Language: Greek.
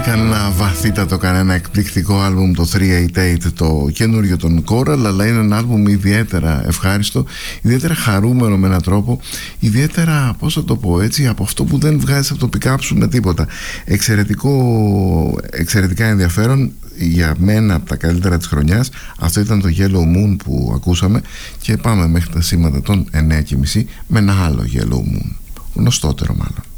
κανένα βαθύτατο, κανένα εκπληκτικό άλμπουμ το 388, το καινούριο των Coral, αλλά είναι ένα άλμπουμ ιδιαίτερα ευχάριστο, ιδιαίτερα χαρούμενο με έναν τρόπο, ιδιαίτερα, πώς θα το πω έτσι, από αυτό που δεν βγάζεις από το pick-up σου με τίποτα. Εξαιρετικά ενδιαφέρον. Για μένα από τα καλύτερα της χρονιάς αυτό ήταν το Yellow Moon που ακούσαμε, και πάμε μέχρι τα σήματα των 9:30 με ένα άλλο Yellow Moon, γνωστότερο μάλλον.